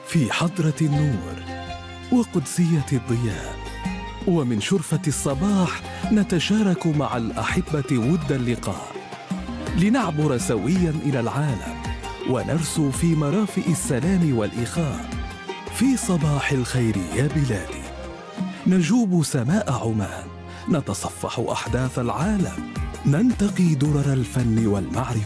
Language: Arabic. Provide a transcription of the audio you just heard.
في حضرة النور وقدسية الضياء، ومن شرفة الصباح نتشارك مع الأحبة ود اللقاء، لنعبر سويا إلى العالم ونرسو في مرافئ السلام والإخاء. في صباح الخير يا بلادي نجوب سماء عمان، نتصفح أحداث العالم، ننتقي درر الفن والمعرفة،